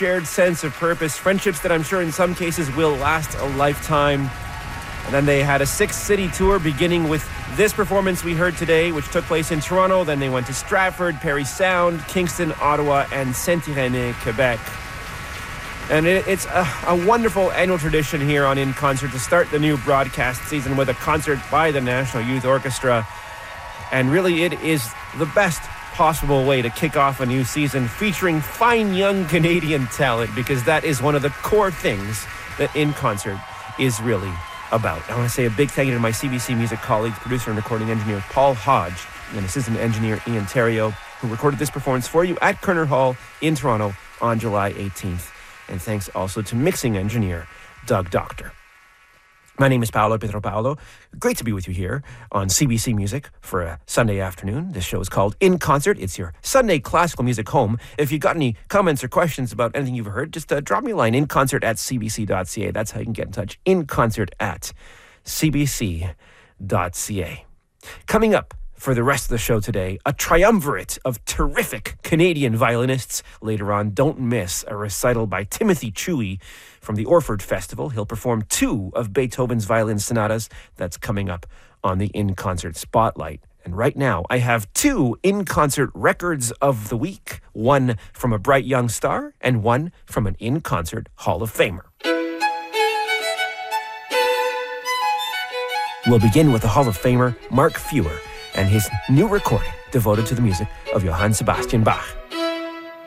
shared sense of purpose, friendships that I'm sure in some cases will last a lifetime. And then they had a 6-city tour beginning with this performance we heard today, which took place in Toronto. Then they went to Stratford, Parry Sound, Kingston, Ottawa, and Saint-Irénée, Quebec. And it's a wonderful annual tradition here on In Concert to start the new broadcast season with a concert by the National Youth Orchestra. And really, it is the best possible way to kick off a new season featuring fine young Canadian talent, because that is one of the core things that In Concert is really about. I want to say a big thank you to my CBC Music colleagues, producer and recording engineer Paul Hodge, and assistant engineer Ian Terrio, who recorded this performance for you at Kerner Hall in Toronto on July 18th. And thanks also to mixing engineer Doug Doctor. My name is Paolo Pietropaulo. Great to be with you here on CBC Music for a Sunday afternoon. This show is called In Concert. It's your Sunday classical music home. If you've got any comments or questions about anything you've heard, just drop me a line, inconcert@cbc.ca. That's how you can get in touch, inconcert@cbc.ca. Coming up for the rest of the show today, a triumvirate of terrific Canadian violinists. Later on, don't miss a recital by Timothy Chewy from the Orford Festival. He'll perform 2 of Beethoven's violin sonatas. That's coming up on the In Concert Spotlight. And right now, I have 2 In Concert records of the week. One from a bright young star and one from an In Concert Hall of Famer. We'll begin with the Hall of Famer, Mark Feuer, and his new recording devoted to the music of Johann Sebastian Bach.